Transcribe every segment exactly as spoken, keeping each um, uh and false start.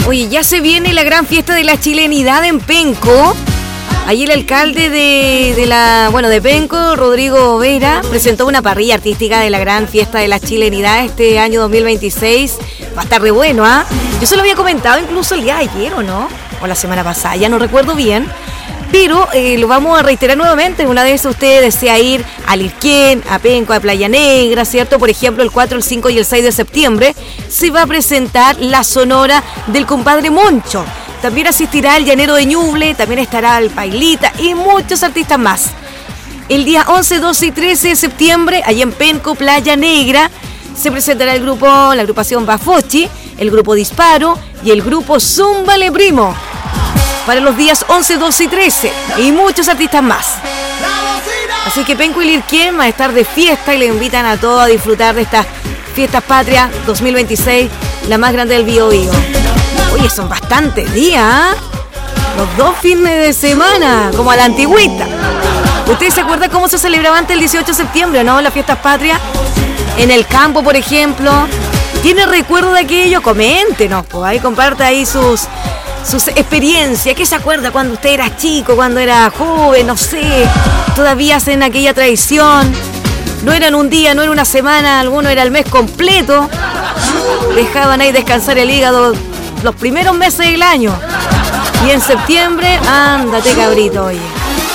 Oye, ya se viene la gran fiesta de la chilenidad en Penco. Allí el alcalde de, de la, bueno, de Penco, Rodrigo Vera, presentó una parrilla artística de la gran fiesta de la chilenidad este año dos mil veintiséis. Va a estar re bueno, ¿ah? ¿eh? Yo se lo había comentado incluso el día de ayer, ¿o no? O la semana pasada, ya no recuerdo bien. Pero eh, lo vamos a reiterar nuevamente. Una vez usted desea ir a Lirquén, a Penco, a Playa Negra, ¿cierto? Por ejemplo, el cuatro, el cinco y el seis de septiembre se va a presentar la Sonora del compadre Moncho. También asistirá el Llanero de Ñuble, también estará el Pailita y muchos artistas más. El día once, doce y trece de septiembre, allá en Penco, Playa Negra, se presentará el grupo, la agrupación Bafochi, el grupo Disparo y el grupo Zúmbale Primo. Para los días once, doce y trece y muchos artistas más. Así que Penco y Lirquén van a estar de fiesta y le invitan a todos a disfrutar de estas fiestas patrias dos mil veintiséis, la más grande del Bío Bío. Oye, son bastantes días, ¿eh? Los dos fines de semana, como a la antigüita. ¿Ustedes se acuerdan cómo se celebraba antes el dieciocho de septiembre, no? Las fiestas patrias. En el campo, por ejemplo. ¿Tiene recuerdo de aquello? Coméntenos, pues ahí comparta ahí sus... sus experiencias. ¿Qué se acuerda cuando usted era chico, cuando era joven? No sé, todavía hacen aquella tradición. No eran un día, no era una semana, alguno era el mes completo. Dejaban ahí descansar el hígado los primeros meses del año. Y en septiembre, ándate cabrito, oye.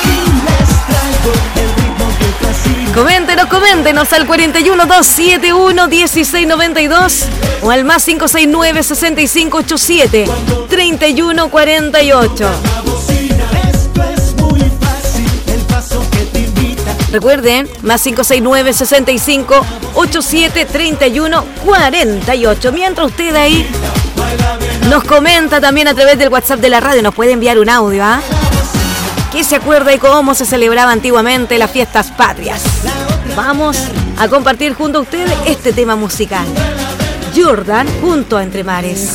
Coméntenos, coméntenos al cuarenta y uno, doscientos setenta y uno, dieciséis noventa y dos o al más cinco seis nueve, sesenta y cinco ochenta y siete, treinta y uno cuarenta y ocho. Recuerden, más cinco seis nueve, sesenta y cinco ochenta y siete, treinta y uno cuarenta y ocho. Mientras usted ahí nos comenta también a través del WhatsApp de la radio, nos puede enviar un audio, ¿ah? ¿eh? ¿Qué se acuerda y cómo se celebraba antiguamente las fiestas patrias? Vamos a compartir junto a ustedes este tema musical. Jordan junto a Entre Mares.